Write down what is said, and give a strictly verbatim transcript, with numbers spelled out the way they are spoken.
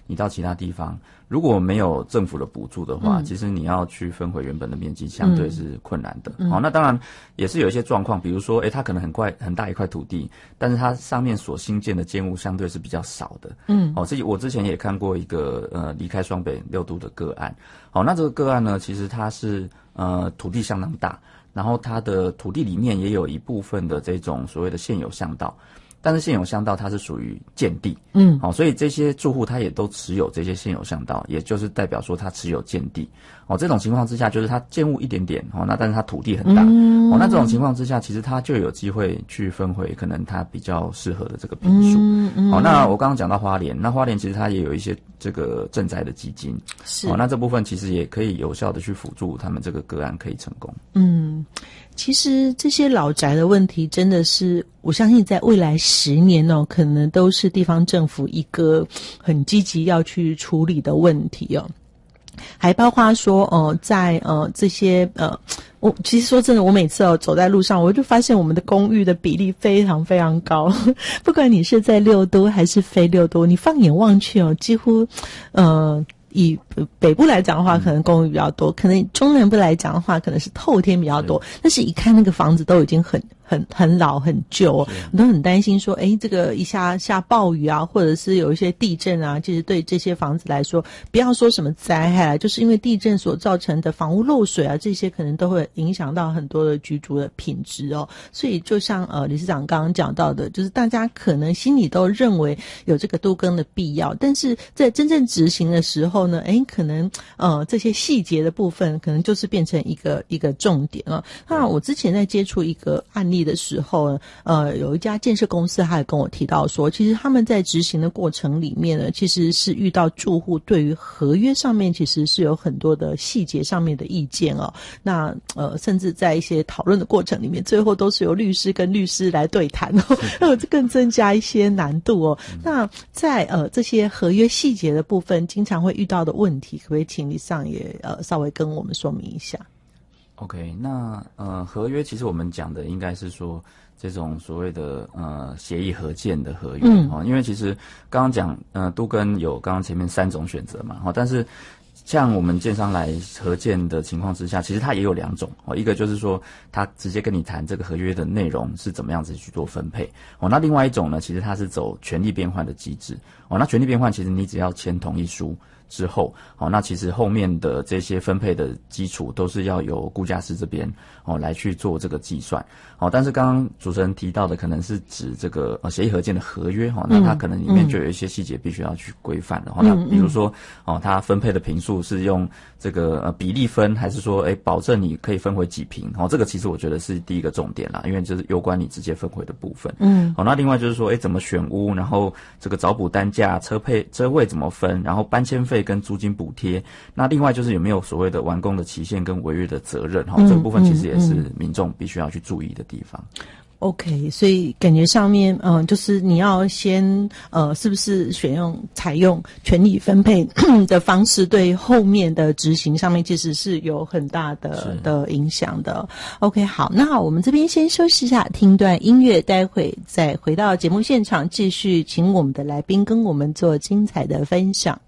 你到其他地方，如果没有政府的补助的话， 嗯、 其实你要去分回原本的面积相对是困难的。好、 嗯哦，那当然也是有一些状况，比如说，诶，它可能很快很大一块土地，但是它上面所新建的建物相对是比较少的。嗯，哦，这我之前也看过一个呃离开双北六都的个案。好、哦，那这个个案呢，其实它是呃土地相当大，然后它的土地里面也有一部分的这种所谓的现有巷道。但是现有巷道它是属于建地，嗯，好、哦，所以这些住户他也都持有这些现有巷道，也就是代表说他持有建地，哦，这种情况之下就是他建物一点点，哦，那但是他土地很大，嗯、哦，那这种情况之下，其实他就有机会去分回可能他比较适合的这个坪数，嗯嗯、哦，那我刚刚讲到花莲，那花莲其实它也有一些这个赈灾的基金，是，哦，那这部分其实也可以有效的去辅助他们这个个案可以成功， 嗯。其实这些老宅的问题真的是，我相信在未来十年哦，可能都是地方政府一个很积极要去处理的问题哦。还包括说，呃，在呃这些呃，我其实说真的，我每次哦走在路上，我就发现我们的公寓的比例非常非常高，不管你是在六都还是非六都，你放眼望去哦，几乎，呃。以北部来讲的话，可能公寓比较多；可能中南部来讲的话，可能是透天比较多。但是，一看那个房子都已经很、很、很老、很旧，我都很担心说，哎，这个一下下暴雨啊，或者是有一些地震啊，其实对这些房子来说，不要说什么灾害啊，就是因为地震所造成的房屋漏水啊，这些可能都会影响到很多的居住的品质哦。所以，就像呃理事长刚刚讲到的，就是大家可能心里都认为有这个都更的必要，但是在真正执行的时候呢，诶，可能呃这些细节的部分可能就是变成一个一个重点了。那我之前在接触一个案例的时候，呃有一家建设公司他也跟我提到说，其实他们在执行的过程里面呢，其实是遇到住户对于合约上面其实是有很多的细节上面的意见哦。那呃甚至在一些讨论的过程里面，最后都是由律师跟律师来对谈哦，那这更增加一些难度哦。那在呃这些合约细节的部分，经常会遇到的问题，可不可以请理事长也呃稍微跟我们说明一下 ？OK， 那呃合约其实我们讲的应该是说这种所谓的呃协议合建的合约，嗯、哦，因为其实刚刚讲呃都更有刚刚前面三种选择嘛，哦，但是像我们建商来合建的情况之下，其实它也有两种哦，一个就是说他直接跟你谈这个合约的内容是怎么样子去做分配哦，那另外一种呢，其实它是走权利变换的机制哦，那权利变换其实你只要签同意书之后，哦，那其实后面的这些分配的基础都是要由估价师这边哦来去做这个计算，哦，但是刚刚主持人提到的可能是指这个呃协议合建的合约哈、哦，那它可能里面就有一些细节必须要去规范的哈、嗯哦，那比如说哦，它分配的坪数是用这个呃比例分，还是说哎保证你可以分回几坪？哦，这个其实我觉得是第一个重点啦，因为就是有关你直接分回的部分。嗯，好、哦，那另外就是说哎怎么选屋，然后这个找补单价、车配车位怎么分，然后搬迁费跟租金补贴，那另外就是有没有所谓的完工的期限跟违约的责任哈、哦，这个部分其实也是民众必须要去注意的地方。 OK， 所以感觉上面，嗯、呃，就是你要先，呃，是不是选用采用权利分配的方式，对后面的执行上面其实是有很大的的影响的。OK， 好，那我们这边先休息一下，听段音乐，待会再回到节目现场，继续请我们的来宾跟我们做精彩的分享。